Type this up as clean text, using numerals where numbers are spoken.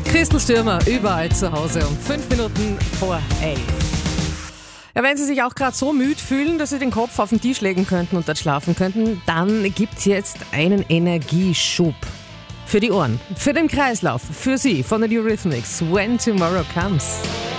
Christel Stürmer, überall zu Hause um 5 Minuten vor 11. Ja, wenn Sie sich auch gerade so müde fühlen, dass Sie den Kopf auf den Tisch legen könnten und dort schlafen könnten, dann gibt's jetzt einen Energieschub. Für die Ohren, für den Kreislauf, für Sie von den Eurythmics, When Tomorrow Comes.